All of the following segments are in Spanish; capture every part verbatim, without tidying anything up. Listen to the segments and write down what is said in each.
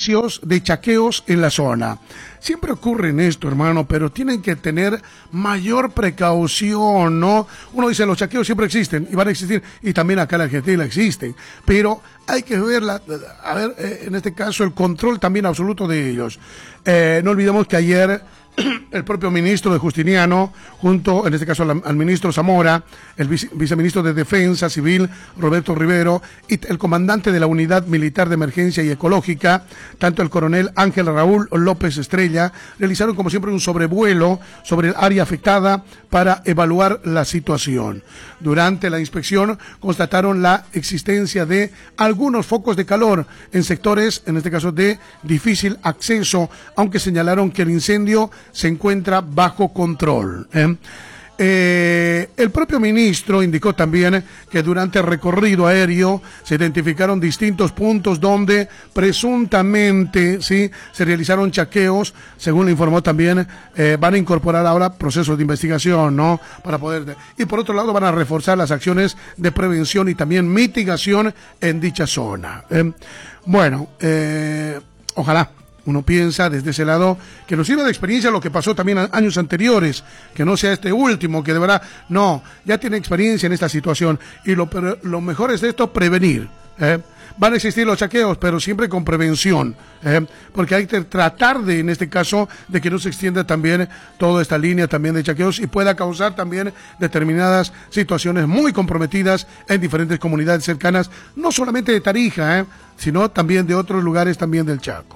indicios de chaqueos en la zona. Siempre ocurre en esto, hermano, pero tienen que tener mayor precaución, ¿no? Uno dice, los chaqueos siempre existen y van a existir, y también acá en la Argentina existen, pero hay que ver, la, a ver, eh, en este caso, el control también absoluto de ellos. Eh, no olvidemos que ayer el propio ministro de Justiniano, junto, en este caso, al, al ministro Zamora, el vice, viceministro de Defensa Civil, Roberto Rivero, y el comandante de la Unidad Militar de Emergencia y Ecológica, tanto el coronel Ángel Raúl López Estrella, realizaron, como siempre, un sobrevuelo sobre el área afectada para evaluar la situación. Durante la inspección, constataron la existencia de algunos focos de calor en sectores, en este caso, de difícil acceso, aunque señalaron que el incendio se encuentra bajo control. ¿eh? Eh, el propio ministro indicó también que durante el recorrido aéreo se identificaron distintos puntos donde presuntamente sí se realizaron chaqueos. Según le informó también, eh, van a incorporar ahora procesos de investigación, ¿no? Para poder, y por otro lado van a reforzar las acciones de prevención y también mitigación en dicha zona. ¿eh? Bueno, eh, ojalá. Uno piensa desde ese lado que nos sirva de experiencia lo que pasó también a años anteriores, que no sea este último, que de verdad, no, ya tiene experiencia en esta situación, y lo, lo mejor es de esto, prevenir. ¿eh? Van a existir los chaqueos, pero siempre con prevención, ¿eh? porque hay que tratar de, en este caso, de que no se extienda también toda esta línea también de chaqueos y pueda causar también determinadas situaciones muy comprometidas en diferentes comunidades cercanas, no solamente de Tarija, ¿eh? sino también de otros lugares también del Chaco.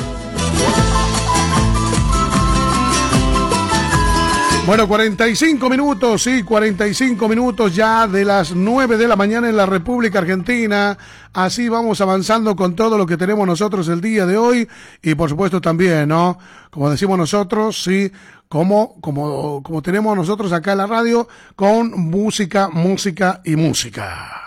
Bueno, cuarenta y cinco minutos, sí, cuarenta y cinco minutos ya de las nueve de la mañana en la República Argentina. Así vamos avanzando con todo lo que tenemos nosotros el día de hoy y por supuesto también, ¿no? Como decimos nosotros, sí, como, como, como tenemos nosotros acá en la radio, con música, música y música.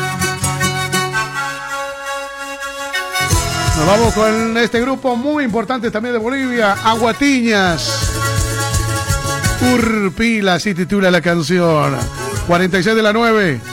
Nos vamos con este grupo muy importante también de Bolivia, Aguatiñas. Urpila, así titula la canción. cuarenta y seis de la nueve.